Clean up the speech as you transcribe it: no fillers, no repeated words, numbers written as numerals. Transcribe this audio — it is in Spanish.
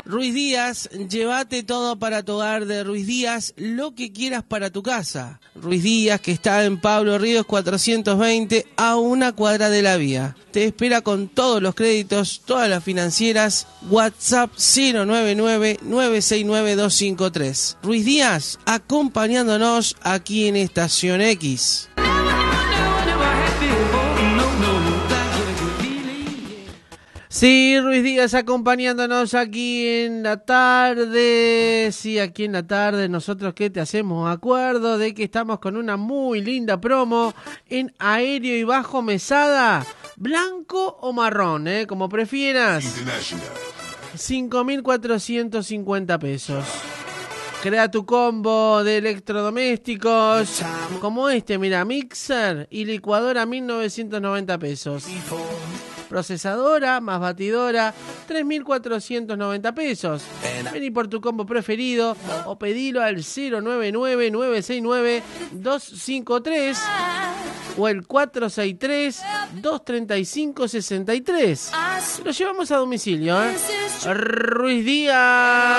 Ruiz Díaz, llévate todo para tu hogar de Ruiz Díaz, lo que quieras para tu casa. Ruiz Díaz, que está en Pablo Ríos 420, a una cuadra de la vía. Te espera con todos los créditos, todas las financieras. WhatsApp 099-969-253. Ruiz Díaz, acompañándonos aquí en Estación X. Sí, Ruiz Díaz acompañándonos aquí en la tarde. Sí, aquí en la tarde. Nosotros que te hacemos acuerdo de que estamos con una muy linda promo en aéreo y bajo mesada. Blanco o marrón, como prefieras. 5.450 pesos. Crea tu combo de electrodomésticos como mira, mixer y licuadora 1.990 pesos. Procesadora más batidora 3.490 pesos. Vení por tu combo preferido o pedilo al 099-969-253 o el 463-235-63. Lo llevamos a domicilio, Ruiz Díaz.